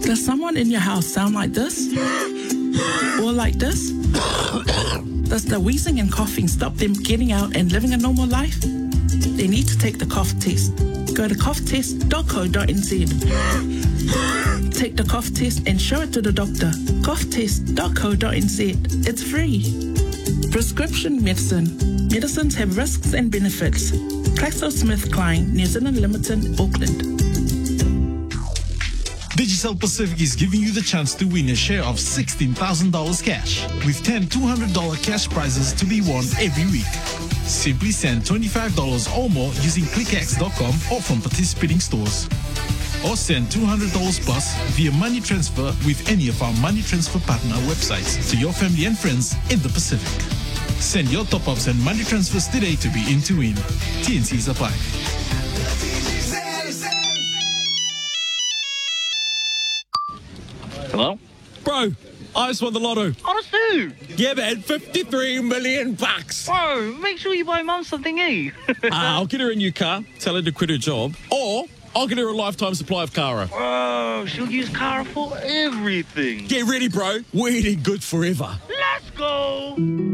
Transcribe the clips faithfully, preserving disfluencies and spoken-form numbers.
Does someone in your house sound like this? Or like this? Does the wheezing and coughing stop them getting out and living a normal life? They need to take the cough test. Go to cough test dot co dot n z. Take the cough test and show it to the doctor. cough test dot co dot n z. It's free. Prescription medicine. Medicines have risks and benefits. GlaxoSmithKline, New Zealand Limited, Auckland. Digicel Pacific is giving you the chance to win a share of sixteen thousand dollars cash, with ten two hundred dollars cash prizes to be won every week. Simply send twenty-five dollars or more using click x dot com or from participating stores. Or send two hundred dollars plus via money transfer with any of our money transfer partner websites to your family and friends in the Pacific. Send your top-ups and money transfers today to be in to win. T N Cs apply. Hello? Bro, I just won the lotto. Honestly? Yeah, man, fifty-three million bucks. Bro, make sure you buy Mum something, eh? uh, I'll get her a new car, tell her to quit her job, or I'll get her a lifetime supply of Cara. Bro, she'll use Cara for everything. Get ready, bro. We're eating good forever. Let's go.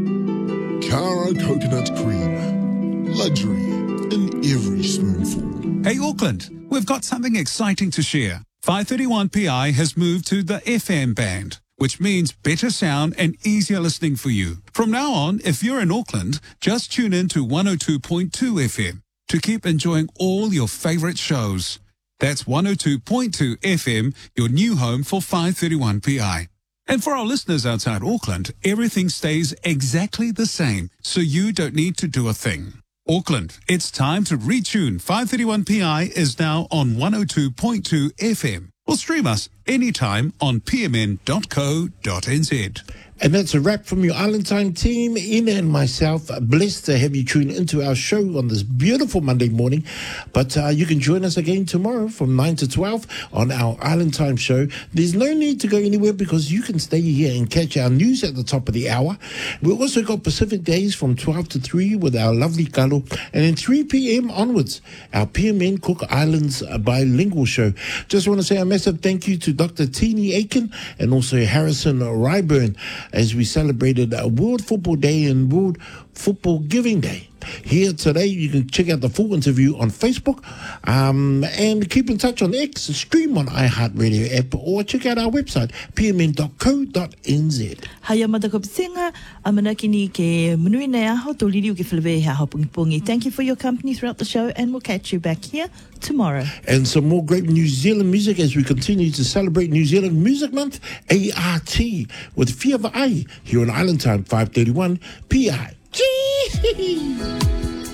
Cara coconut cream. Luxury in every spoonful. Hey, Auckland, we've got something exciting to share. five thirty-one P I has moved to the F M band, which means better sound and easier listening for you. From now on, if you're in Auckland, just tune in to one oh two point two F M to keep enjoying all your favorite shows. That's one oh two point two F M, your new home for five thirty-one P I. And for our listeners outside Auckland, everything stays exactly the same, so you don't need to do a thing. Auckland, it's time to retune. five thirty-one P I is now on one oh two point two F M. Or stream us anytime on p m n dot co dot n z. And that's a wrap from your Island Time team. Ina and myself are blessed to have you tune into our show on this beautiful Monday morning. But uh, you can join us again tomorrow from nine to twelve on our Island Time show. There's no need to go anywhere because you can stay here and catch our news at the top of the hour. We've also got Pacific Days from twelve to three with our lovely Kalo. And then three p.m. onwards, our P M N Cook Islands bilingual show. Just want to say a massive thank you to Doctor Teenie Aiken and also Harrison Ryburn, as we celebrated World Football Day and World Football Giving Day. Here today, you can check out the full interview on Facebook um, and keep in touch on X, stream on iHeartRadio app, or check out our website, p m n dot co dot n z. Haya matakopisenga, amanakini ke munuina aho, toliriu ke whalewe ha hopungipungi. Thank you for your company throughout the show, and we'll catch you back here tomorrow. And some more great New Zealand music as we continue to celebrate New Zealand Music Month, A R T, with Fia Va'ai, here on Island Time, five thirty-one P I. Gee!